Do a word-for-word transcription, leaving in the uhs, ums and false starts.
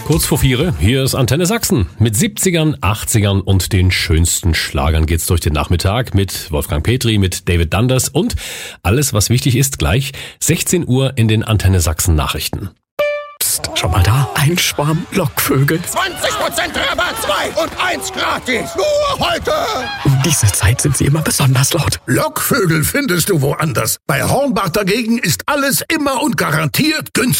Kurz vor vier, hier ist Antenne Sachsen. Mit siebzigern, achtzigern und den schönsten Schlagern geht's durch den Nachmittag mit Wolfgang Petri, mit David Dunders und alles, was wichtig ist, gleich sechzehn Uhr in den Antenne Sachsen Nachrichten. Psst, schau mal da, ein Schwarm Lockvögel. zwanzig Prozent Rabatt, zwei und eins gratis. Nur heute. Um diese Zeit sind sie immer besonders laut. Lockvögel findest du woanders. Bei Hornbach dagegen ist alles immer und garantiert günstig.